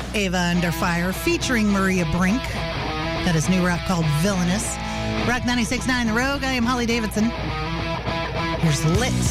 Ava Under Fire featuring Maria Brink. That is new rock called Villainous. Rock 96.9 The Rogue. I am Holly Davidson. Here's Lit.